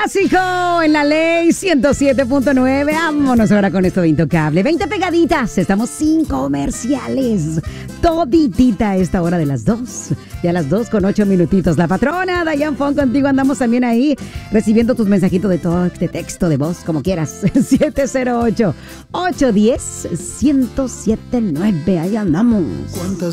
Básico en la ley 107.9. Vámonos ahora con esto de Intocable. 20 pegaditas. Estamos sin comerciales. Toditita a esta hora de las 2. Ya a las 2 con 8 minutitos. La patrona Dayan Fon contigo. Andamos también ahí recibiendo tus mensajitos de texto, de voz, como quieras. 708-810-1079. Ahí andamos.